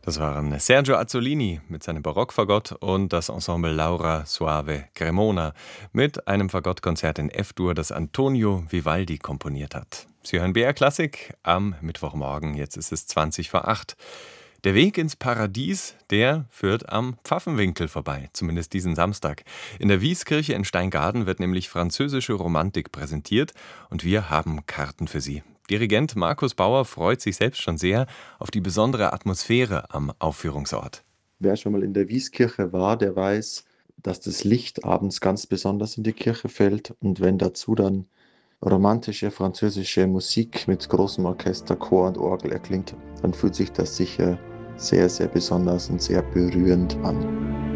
Das waren Sergio Azzolini mit seinem Barockfagott und das Ensemble Laura Soave Cremona mit einem Fagottkonzert in F-Dur, das Antonio Vivaldi komponiert hat. Sie hören BR Klassik am Mittwochmorgen, jetzt ist es 20 vor 8. Der Weg ins Paradies, der führt am Pfaffenwinkel vorbei, zumindest diesen Samstag. In der Wieskirche in Steingaden wird nämlich französische Romantik präsentiert und wir haben Karten für Sie. Dirigent Markus Bauer freut sich selbst schon sehr auf die besondere Atmosphäre am Aufführungsort. Wer schon mal in der Wieskirche war, der weiß, dass das Licht abends ganz besonders in die Kirche fällt. Und wenn dazu dann romantische französische Musik mit großem Orchester, Chor und Orgel erklingt, dann fühlt sich das sicher sehr, sehr besonders und sehr berührend an.